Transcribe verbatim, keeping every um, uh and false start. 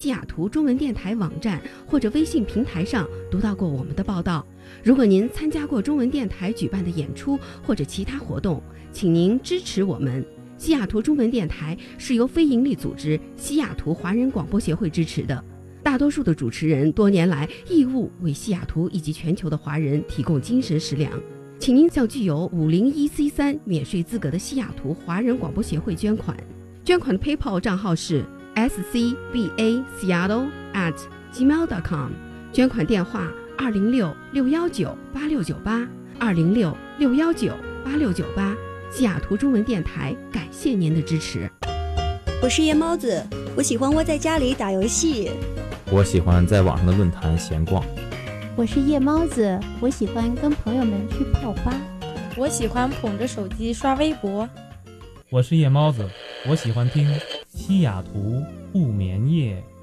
西雅图中文电台网站或者微信平台上读到过我们的报道。如果您参加过中文电台举办的演出或者其他活动，请您支持我们。西雅图中文电台是由非营利组织西雅图华人广播协会支持的，大多数的主持人多年来义务为西雅图以及全球的华人提供精神食粮。请您向具有五零一 C 三免税资格的西雅图华人广播协会捐款。捐款的 PayPal 账号是 s c b a seattle at gmail dot com， 捐款电话二零六六一九八六九八二零六六一九八六九八。西雅图中文电台感谢您的支持。 我是夜猫子，我喜欢窝在家里打游戏。 我喜欢在网上的论坛闲逛。 我是夜猫子，我喜欢跟朋友们去泡吧。 我喜欢捧着手机刷微博。 我是夜猫子，我喜欢听西雅图不眠夜。